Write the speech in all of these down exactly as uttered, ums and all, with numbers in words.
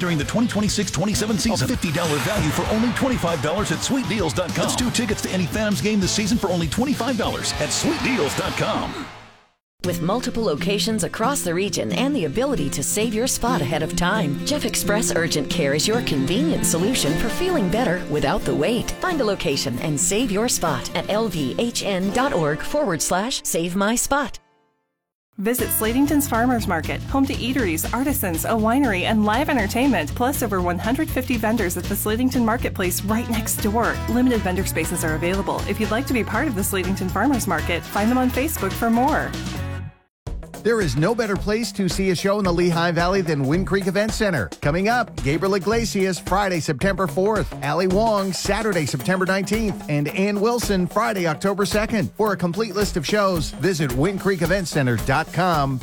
during the twenty twenty-six twenty-seven season. A fifty dollars value for only twenty-five dollars at sweet deals dot com. That's two tickets to any Phantoms game this season for only twenty-five dollars at sweet deals dot com. With multiple locations across the region and the ability to save your spot ahead of time, Jeff Express Urgent Care is your convenient solution for feeling better without the wait. Find a location and save your spot at lvhn.org forward slash save my spot. Visit Slatington's Farmers Market, home to eateries, artisans, a winery, and live entertainment, plus over one hundred fifty vendors at the Slatington Marketplace right next door. Limited vendor spaces are available. If you'd like to be part of the Slatington Farmers Market, find them on Facebook for more. There is no better place to see a show in the Lehigh Valley than Wind Creek Event Center. Coming up, Gabriel Iglesias, Friday, September fourth. Ali Wong, Saturday, September nineteenth. And Ann Wilson, Friday, October second. For a complete list of shows, visit wind creek event center dot com.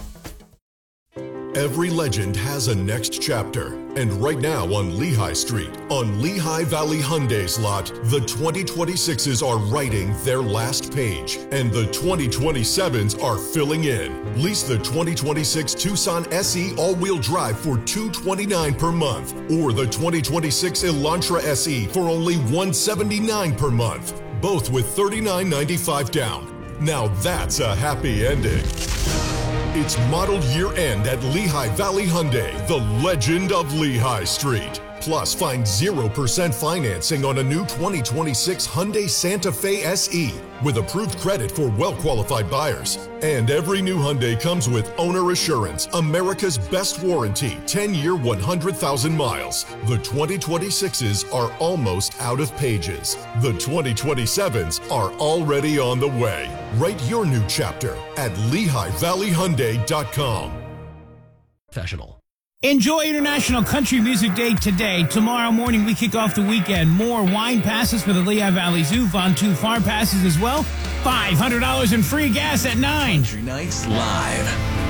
Every legend has a next chapter. And right now on Lehigh Street, on Lehigh Valley Hyundai's lot, the twenty twenty-sixes are writing their last page, and the twenty twenty-sevens are filling in. Lease the twenty twenty-six Tucson S E all-wheel drive for two hundred twenty-nine dollars per month, or the twenty twenty-six Elantra S E for only one hundred seventy-nine dollars per month, both with thirty-nine ninety-five down. Now that's a happy ending. It's model year end at Lehigh Valley Hyundai, the legend of Lehigh Street. Plus, find zero percent financing on a new twenty twenty-six Hyundai Santa Fe S E with approved credit for well-qualified buyers. And every new Hyundai comes with Owner Assurance, America's best warranty, ten-year, one hundred thousand miles. The twenty twenty-sixes are almost out of pages. The twenty twenty-sevens are already on the way. Write your new chapter at lehigh valley hyundai dot com. Professional. Enjoy International Country Music Day today. Tomorrow morning, we kick off the weekend. More wine passes for the Lehigh Valley Zoo. Von two Far passes as well. five hundred dollars in free gas at nine. Country Nights Live.